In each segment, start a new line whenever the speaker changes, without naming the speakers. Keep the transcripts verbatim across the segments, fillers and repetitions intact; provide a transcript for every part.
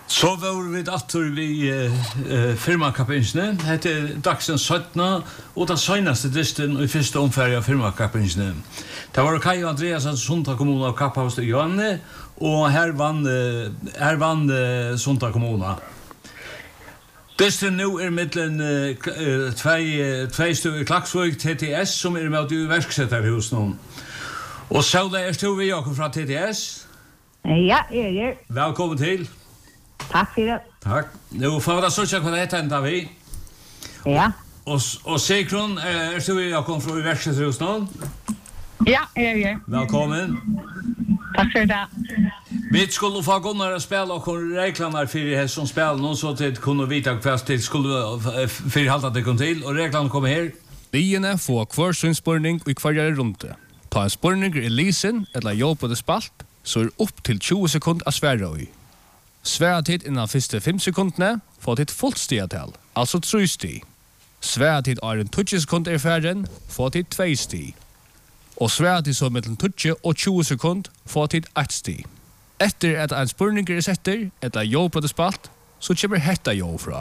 Så var vi dator vi uh, firmakappingsene. Det er dagsens syttende og den seneste dristen i første omfærd av firmakappingsene. Det var Kai og Andreas Sunda kommune av Kapphavst og Johanne, og her vann, uh, her vann uh, Sunda kommune. Dristen nu er mittlen uh, tvei støv i Klaksvøk T T S som er med i verksetterhus nå. Og så det er støv vi Jakob fra T T S.
Ja, jeg er.
Velkommen til.
Takk for det.
Takk. Nu får vi da sånn hva det heter enda vi.
Ja.
Og, og Sigrun, er du i Jakob fra verkstedhus nå?
Ja, jeg er.
Velkommen.
Takk for det.
Vi skulle få Gunnar å spille og reglene for det som spiller nå, så til kunne vite hva det skulle for halte det kom til, og reglene kommer her.
Liene får hver sin spørning og hver er rundt det. Ta en spørning i lisen, eller jobb på det spalt, så er opp til tjue sekunder av svære i. Svære tid innan første fem sekundene får tid fullt stiatal, altså tre sti. Svære tid er en tjue sekunder i ferden, får tid tvei sti. Og svære tid så mellom tjue og tjue sekunder får tid ett sti. Etter at en spørning er setter, eller jobb på det spalt, så kommer hetta jobb fra.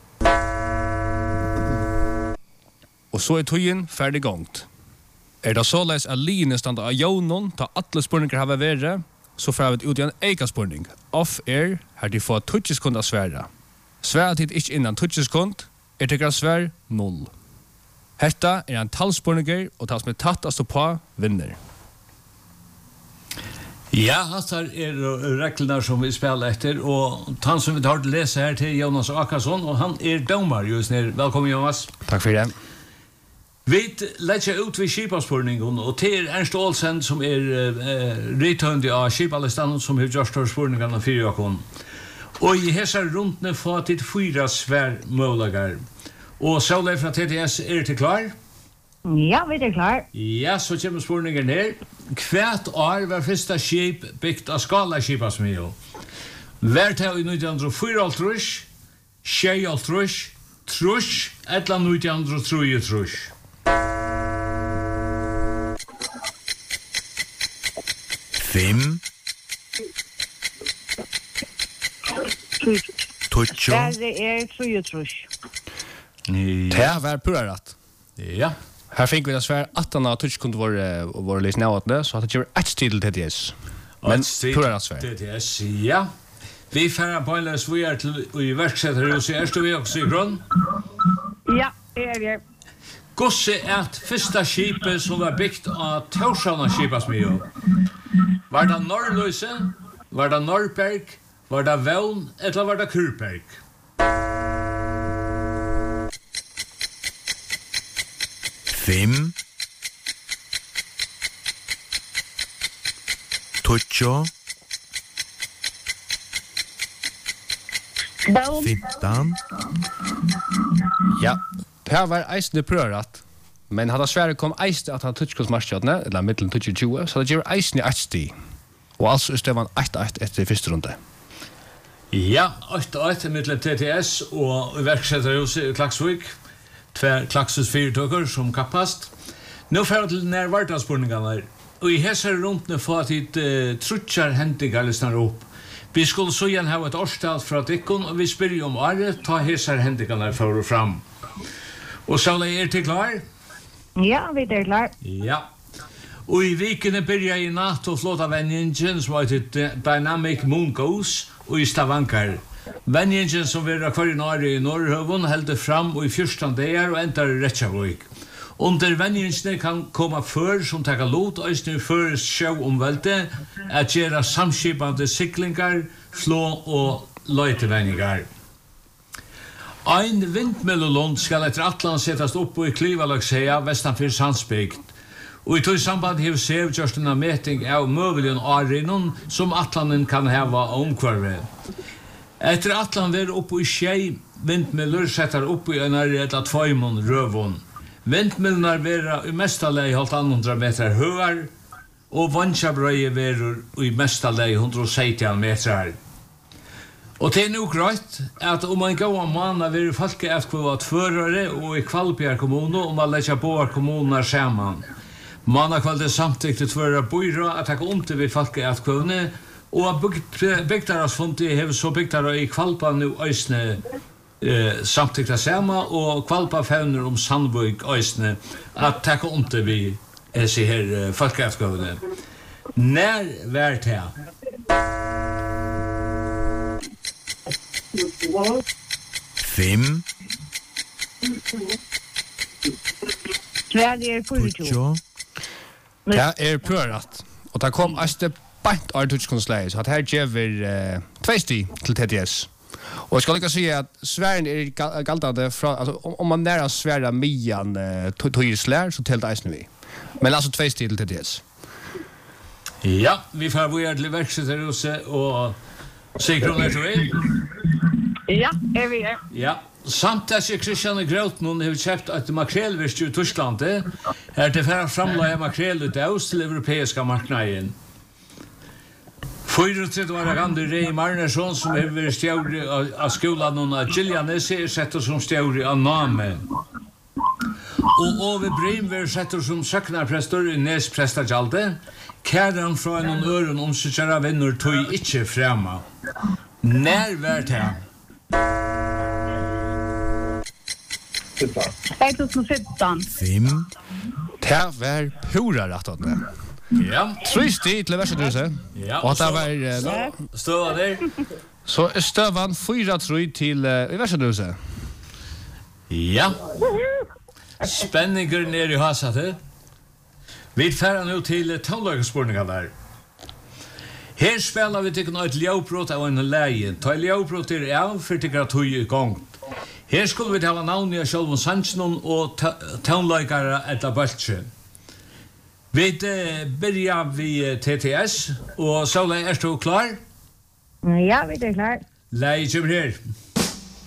Og så er tøyen ferdig gongt. Er det såleis at linje standa av jøvnen ta alle spørninger har vært, så får vi ut i en eka spørning. Off-air her de får tjue sekunder svære. Svære tid ikke innan tjue sekunder, er til svær null. Hetta er en tallspørninger, og ta som er tatt å stå på, vinner.
Ja, her er reglene som vi spiller etter, og han som vi tar til å lese her til Jonas Akarsson, og han er dommer just nere. Velkommen, Jonas.
Takk for det.
Vi lägger ut vid skipaspurningen, och till Ernst Olsen som är uh, rithönd av skipalistan som har gjort spurningarna för jag. Och i hessa rundne får till fyra svär möjligar. Och så där från T T S är det klar?
Ja, vi är klar.
Ja, så kommer spurningen här. Kvärt år var första skip byggt av skala skipasmio. Värt här i nitton fyra trusch, tjej trusch, trusch, ettla nitton tre trusch.
Fem. Tutjo.
Det er trojutrush.
Det var purarat.
Ja.
Her fikk vi det svær at han av tutsk kunne være, være litt nævatne, så at det gjør ett stil til T T S. Men purarat svær.
T T S, ja. Vi færre på en løs vi er til i verksetterhuset. Er du vi også, Sigrun?
Ja, jeg er.
Gosse er et første skipet som var byggt av Torshavna skipasmio. Var det Norrløse? Var det Norrberg? Var det Vøvn? Eller var det Kurberg?
Fem. Tutjo. Fittan.
Ja, det var eisende prørat. Men hadde svære kom eisende at han tutskonsmarskjadene, eller middelen tutskjad tjue, så det gjør eisende ett sti. Og altså er stedet ett ett etter første runde.
Ja, ett ett middelen T T S og verksetterhuset i Klaksvik. Tver Klaksus fyrtøkker som kappast. Nå får vi til nær vardagsspurningene. Og i hese rundene får jeg til uh, trutjar hendingar listene opp. Vi skulle så igjen ha et årstal fra dikken, og vi spør om året, ta hese hendingarne for og fram. Og så er til klar?
Ja, vi er klar.
Ja. Og i vikene byrja i natt og flåta vennjingen som heter Dynamic Moon Goes og i Stavanger. Vennjingen som vil ha kvar i Norge i Norrhøven heldur fram og i fjorton dager og endar i Reykjavik. Under vennjingene kan komma før som takka lot og i føres sjøomvelte at gjøre samskipande siklingar, flå og løytevenningar. Ein vindmøllelund skal etter Atlan settast opp i Klivalagshea vestanfyr Sandsbygd. Og i tog samband hev sev gjørst en meting av møvelion arinon som Atlanen kan heva omkvarve. Etter Atlan ver opp i tjei vindmøller settar opp i en er etla tveimon røvon. Vindmøllenar vera i mestalei halvt hundra meter høyar, og vannsjabrøye verur i mestalei hundra sytti meter. Og det er nu grønt at om man går om man vil folk etkvått førere og i Kvalbjerg kommune om man leggja båar kommuner saman. Man har kvalget samtidig til tvøre bøyre at takk om til vi folk etkvåne Og bygdaras-fundet har så bygdara i Kvalpa nu øysne eh, samtykta sama, og Kvalpa fevner om Sandvøk øysne at takka onte vi er sig her uh, folkeavgående. När var det her?
Fem.
Sverige er fyrtio.
Tjo.
Ja, er prørat. Og det kom æste bænt artutskunstleie, så at her gjever uh, tvei sti til T T S. Og jeg skal ikke si at Sverige er gal- galtade fra, altså om, om man næra Sverige mian uh, tøyeslær, så telt eisen vi. Men altså tvei sti til T T S.
Ja, vi får våre til verkstedhuset og Sigrun er til vi.
Ja, er vi er.
Ja, samt at jeg Kristian Grautnon har kjøpt et makrelvirst i Tyskland, her til for å framleie makrel ut av til europeiska marknaden. trettio år gamle Rei Marnersson, som har vært stjåri av skolan av Gillianes, er sett som stjåri av Name. Og Ove Brim var sett som søknarprestor i Nes Prestagjalde, kæren fra en øren om sikkjara venner tog ikke frema. När var det her?
tjugohundrafemton.
Fem.
Det var pura rett av det.
Ja,
Tre sti til verkstedhuset.
ja.
Og det var... Uh,
Støva der.
så er støvan fyra tre til uh, verkstedhuset.
Ja. Spenninger nere i haset. Vi færer nå til tånløkespurninga der. Her spelar vi til et ljøvbrott av en leie. Ta ljøvbrott er av for til at høy i gang. Her skulle vi ta navn i Sjølvun Sandsnon og tånløkere etter Bøltsjø. Vi byrja vi T T S, og Sola, er du klar?
Ja, vi er klar.
Leie kommer her.